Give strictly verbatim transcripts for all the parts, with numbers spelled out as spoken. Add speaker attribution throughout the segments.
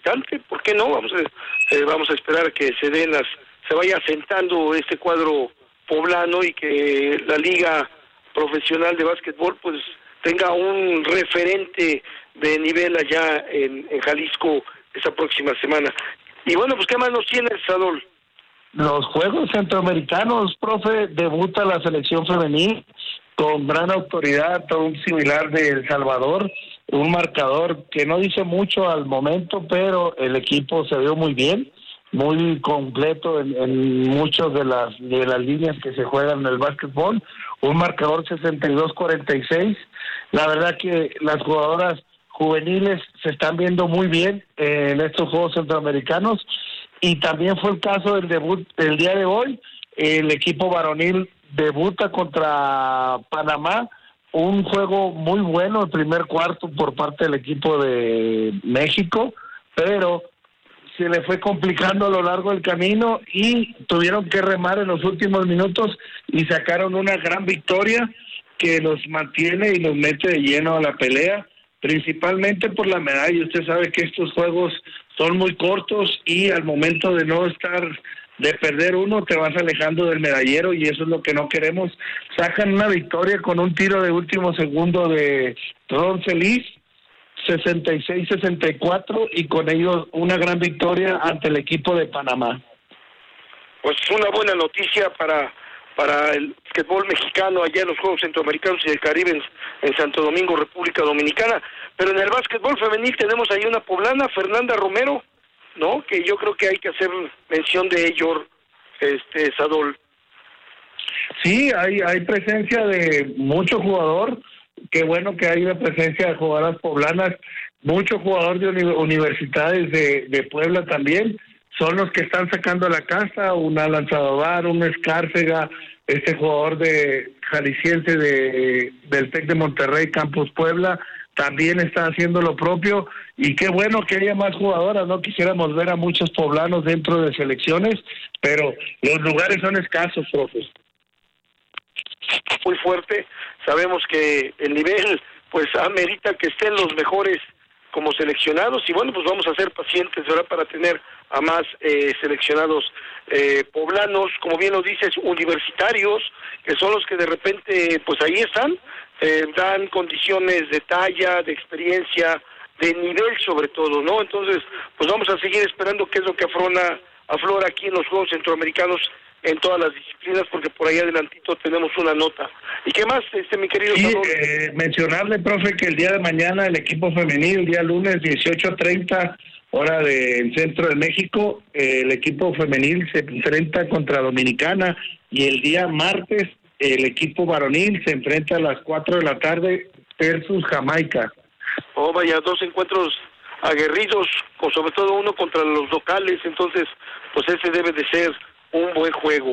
Speaker 1: visitante, ¿por qué no? Vamos a, eh, vamos a esperar a que se den las, se vaya asentando este cuadro poblano y que la Liga Profesional de Básquetbol pues tenga un referente de nivel allá en, en Jalisco esa próxima semana. Y bueno, pues ¿qué más nos tiene el Sadol?
Speaker 2: Los Juegos Centroamericanos, profe, debuta la selección femenil con gran autoridad, todo un similar de El Salvador, un marcador que no dice mucho al momento, pero el equipo se vio muy bien, muy completo en, en muchas de las de las líneas que se juegan en el básquetbol, un marcador sesenta y dos cuarenta y seis. La verdad que las jugadoras juveniles se están viendo muy bien en estos Juegos Centroamericanos, y también fue el caso del debut del día de hoy. El equipo varonil debuta contra Panamá, un juego muy bueno el primer cuarto por parte del equipo de México, pero se le fue complicando a lo largo del camino y tuvieron que remar en los últimos minutos y sacaron una gran victoria que los mantiene y los mete de lleno a la pelea, principalmente por la medalla. Usted sabe que estos juegos son muy cortos y al momento de no estar, de perder uno, te vas alejando del medallero y eso es lo que no queremos. Sacan una victoria con un tiro de último segundo de Ron Celis, sesenta y seis sesenta y cuatro, y con ellos una gran victoria ante el equipo de Panamá.
Speaker 1: Pues una buena noticia para para el básquetbol mexicano allá en los Juegos Centroamericanos y del Caribe en, en Santo Domingo, República Dominicana. Pero en el básquetbol femenil tenemos ahí una poblana, Fernanda Romero, ¿no? Que yo creo que hay que hacer mención de ello, este Sadol.
Speaker 2: Sí, hay hay presencia de mucho jugador. Qué bueno que hay una presencia de jugadoras poblanas, mucho jugador de uni- universidades de, de Puebla también. Son los que están sacando la casa, una Lanzadovar, un Escárcega, este jugador de jalisciense de del TEC de Monterrey, Campus Puebla, también está haciendo lo propio, y qué bueno que haya más jugadoras. No quisiéramos ver a muchos poblanos dentro de selecciones, pero los lugares son escasos, profes.
Speaker 1: Muy fuerte, sabemos que el nivel pues amerita que estén los mejores como seleccionados, y bueno, pues vamos a ser pacientes, ¿verdad?, para tener a más eh, seleccionados eh, poblanos, como bien lo dices, universitarios, que son los que de repente pues ahí están, eh, dan condiciones de talla, de experiencia, de nivel sobre todo, ¿no? Entonces, pues vamos a seguir esperando qué es lo que aflora, aflora aquí en los Juegos Centroamericanos en todas las disciplinas, porque por ahí adelantito tenemos una nota. ¿Y qué más, este mi querido
Speaker 2: Sí,
Speaker 1: Sadol?
Speaker 2: eh, mencionarle, profe, que el día de mañana el equipo femenil, el día lunes dieciocho treinta, hora del centro de México, eh, el equipo femenil se enfrenta contra Dominicana, y el día martes el equipo varonil se enfrenta a las cuatro de la tarde versus Jamaica.
Speaker 1: Oh, vaya, dos encuentros aguerridos, con sobre todo uno contra los locales, entonces pues ese debe de ser un buen juego.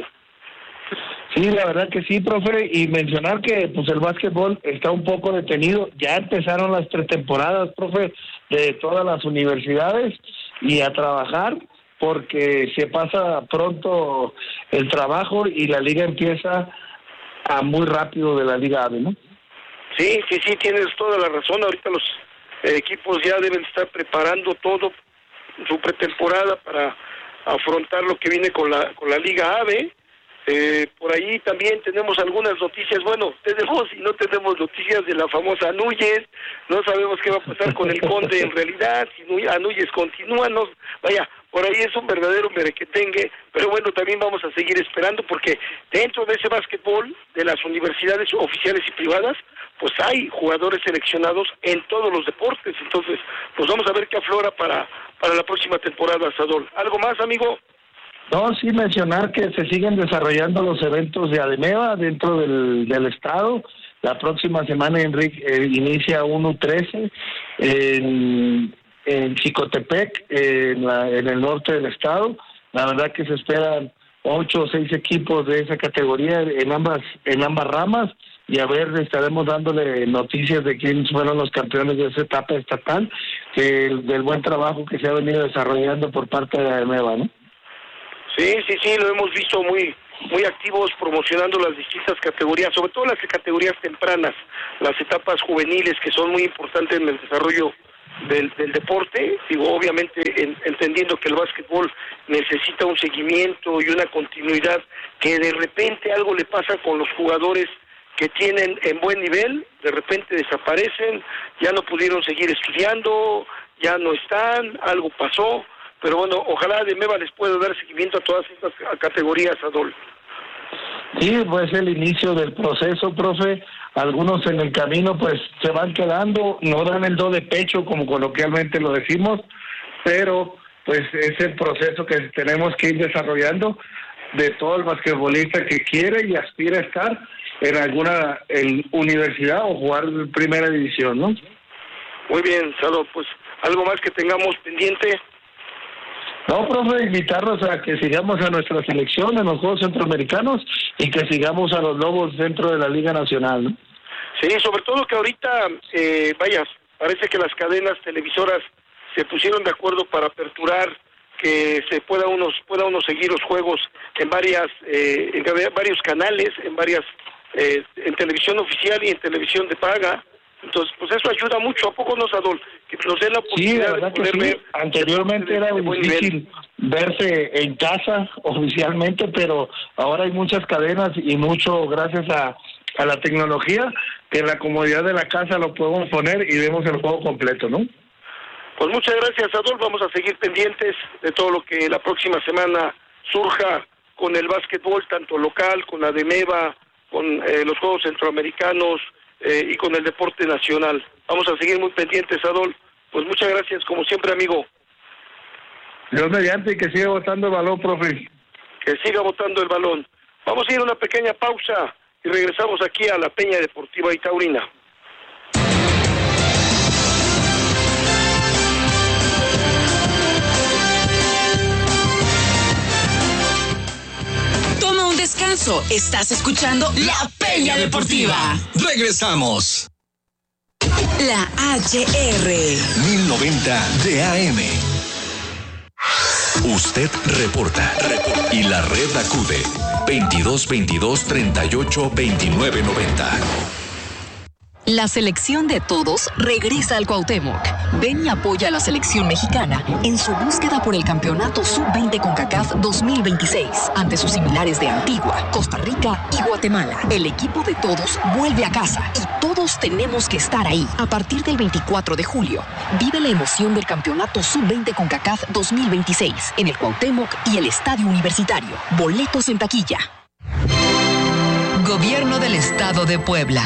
Speaker 2: Sí, la verdad que sí, profe, y mencionar que pues el básquetbol está un poco detenido. Ya empezaron las pretemporadas, profe, de todas las universidades, y a trabajar, porque se pasa pronto el trabajo y la liga empieza a muy rápido de la Liga A B E, ¿no?
Speaker 1: Sí, sí, sí, tienes toda la razón. Ahorita los eh, equipos ya deben estar preparando todo, su pretemporada, para afrontar lo que viene con la con la Liga A B E. Eh, por ahí también tenemos algunas noticias. Bueno, tenemos y no tenemos noticias de la famosa Núñez. No sabemos qué va a pasar con el Conde en realidad, si Núñez continúa, no, vaya, por ahí es un verdadero merequetengue, pero bueno, también vamos a seguir esperando, porque dentro de ese básquetbol de las universidades oficiales y privadas, pues hay jugadores seleccionados en todos los deportes. Entonces, pues vamos a ver qué aflora para, para la próxima temporada, Sadol. ¿Algo más, amigo?
Speaker 2: No, sí mencionar que se siguen desarrollando los eventos de ADEMEVA dentro del, del estado. La próxima semana, Enrique, eh, inicia uno trece en, en Xicotepec, en, la, en el norte del estado. La verdad que se esperan ocho o seis equipos de esa categoría en ambas en ambas ramas, y a ver, estaremos dándole noticias de quiénes fueron los campeones de esa etapa estatal, que el, del buen trabajo que se ha venido desarrollando por parte de ADEMEVA, ¿no?
Speaker 1: Sí, sí, sí, lo hemos visto muy muy activos promocionando las distintas categorías, sobre todo las categorías tempranas, las etapas juveniles, que son muy importantes en el desarrollo del, del deporte, digo, obviamente en, entendiendo que el básquetbol necesita un seguimiento y una continuidad, que de repente algo le pasa con los jugadores que tienen en buen nivel, de repente desaparecen, ya no pudieron seguir estudiando, ya no están, algo pasó, pero bueno, ojalá Ademeva les pueda dar seguimiento a todas estas categorías, Adolfo.
Speaker 2: Sí, pues el inicio del proceso, profe. Algunos en el camino pues se van quedando, no dan el do de pecho como coloquialmente lo decimos, pero pues es el proceso que tenemos que ir desarrollando de todo el basquetbolista que quiere y aspira a estar en alguna en universidad o jugar en primera división, ¿no?
Speaker 1: Muy bien, Salo, pues algo más que tengamos pendiente.
Speaker 2: No, profe, invitarlos a que sigamos a nuestra selección en los Juegos Centroamericanos y que sigamos a los Lobos dentro de la Liga Nacional, ¿no?
Speaker 1: Sí, sobre todo que ahorita, eh, vaya, parece que las cadenas televisoras se pusieron de acuerdo para aperturar que se pueda uno, pueda uno seguir los juegos en varias, eh, en varios canales, en varias, eh, en televisión oficial y en televisión de paga. Entonces, pues eso ayuda mucho. ¿A poco nos, Adol? Que nos den la oportunidad
Speaker 2: sí, la verdad
Speaker 1: de poder
Speaker 2: que sí.
Speaker 1: ver.
Speaker 2: Anteriormente era difícil verse en casa oficialmente, pero ahora hay muchas cadenas y mucho gracias a, a la tecnología, que en la comodidad de la casa lo podemos poner y vemos el juego completo, ¿no?
Speaker 1: Pues muchas gracias, Adol. Vamos a seguir pendientes de todo lo que la próxima semana surja con el básquetbol, tanto local, con Ademeva, con eh, los Juegos Centroamericanos, Eh, y con el deporte nacional. Vamos a seguir muy pendientes, Adol. Pues muchas gracias, como siempre, amigo.
Speaker 2: Dios mediante, y que siga botando el balón, profe.
Speaker 1: Que siga botando el balón. Vamos a ir a una pequeña pausa y regresamos aquí a la Peña Deportiva y Taurina.
Speaker 3: Toma un descanso. Estás escuchando La Peña Deportiva.
Speaker 4: Regresamos.
Speaker 3: La H R
Speaker 4: mil noventa D A M. Usted reporta. Y la red acude. veintidós veintidós treinta y ocho veintinueve noventa.
Speaker 5: La selección de todos regresa al Cuauhtémoc. Ven y apoya a la selección mexicana en su búsqueda por el campeonato sub veinte CONCACAF dos mil veintiséis ante sus similares de Antigua, Costa Rica y Guatemala. El equipo de todos vuelve a casa y todos tenemos que estar ahí. A partir del veinticuatro de julio, vive la emoción del campeonato sub veinte CONCACAF dos mil veintiséis en el Cuauhtémoc y el Estadio Universitario. Boletos en taquilla. Gobierno del Estado de Puebla.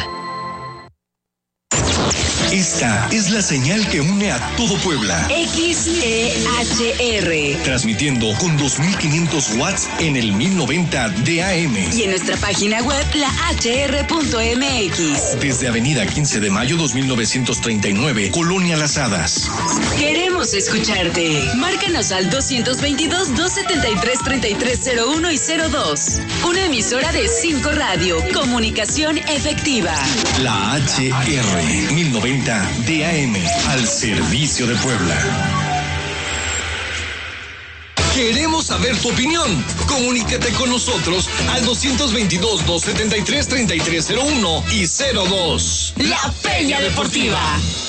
Speaker 4: Esta es la señal que une a todo Puebla.
Speaker 3: X E H R.
Speaker 4: Transmitiendo con dos mil quinientos watts en el mil noventa D A M.
Speaker 3: Y en nuestra página web, la H R punto M X.
Speaker 4: Desde Avenida quince de mayo dos mil novecientos treinta y nueve, Colonia Las Hadas.
Speaker 3: Queremos escucharte. Márcanos al doscientos veintidós, doscientos setenta y tres, treinta y tres cero uno y cero dos. Una emisora de cinco Radio. Comunicación efectiva.
Speaker 4: La H R mil noventa D A M, al servicio de Puebla. Queremos saber tu opinión. Comunícate con nosotros al doscientos veintidós, doscientos setenta y tres, treinta y tres cero uno y cero dos.
Speaker 3: La Peña Deportiva.